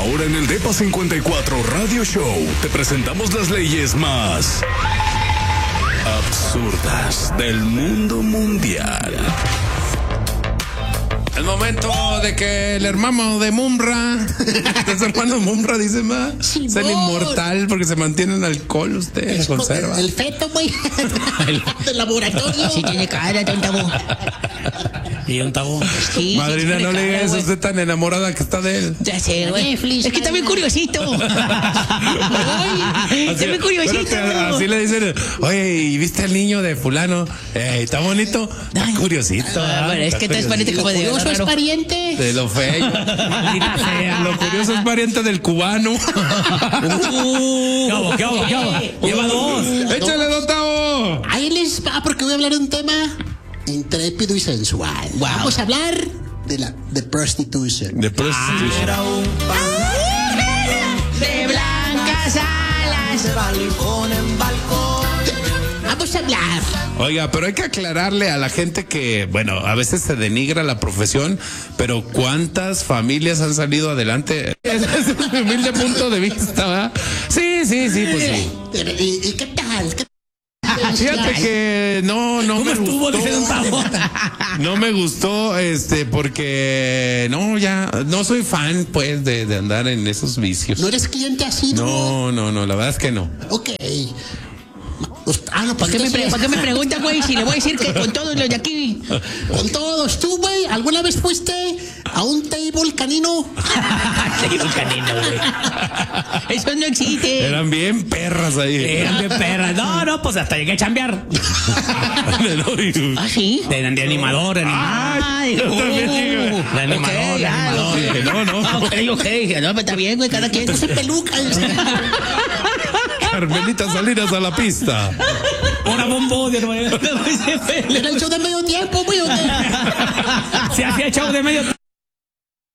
Ahora en el DEPA 54 Radio Show te presentamos las leyes más absurdas del mundo mundial. El momento de que el hermano de Mumra, los hermanos Mumra dicen, sí, es el inmortal porque se mantiene en alcohol, usted conserva. El feto, güey, del laboratorio. Sí tiene cara de un tabú. Y un tabú. Sí, Madrina, sí, no le diga eso, güey. usted tan enamorada que está de él. Ya sé, güey. Es que está bien curiosito. Ay, está bien curiosito. Así le dicen, oye, ¿y viste al niño de fulano? ¿Está bonito? Está Ay. curiosito. Bueno, es que tú es pariente como de Curioso es raro. pariente. De lo feo. Lo curioso es pariente del cubano. ¿Qué hago? Lleva dos. Échale, don Tavo. Ahí les va porque voy a hablar de un tema intrépido y sensual. Wow. Vamos a hablar de prostitution. De prostitution. De blancas alas. Vamos a hablar. Oiga, pero hay que aclararle a la gente que, bueno, a veces se denigra la profesión, pero ¿cuántas familias han salido adelante? Ese es mi humilde punto de vista, ¿verdad? Sí, pues sí. ¿Y qué tal? Fíjate que no me estuvo? gustó. Dice don Tavo. No me gustó, porque no soy fan, pues, de andar en esos vicios. ¿No eres cliente así? No, la verdad es que no. Ok. No, ¿Para qué me preguntas, güey? Si le voy a decir que con todos los de aquí. Con todos. ¿Tú, güey, alguna vez fuiste a un table canino? Te un canino, güey. Eso no existe. Eran bien perras ahí. Eran de perras. No, pues hasta llegué a chambear. ¿Ah, sí? De animador, Ay, yo también digo. De animador, de animador. Dije, no. Ok. No, pero está bien, güey, cada quien. Ese peluca. Carmelita Salinas a la pista. Una bombón. Era el show de medio tiempo, güey. Se hacía show de medio.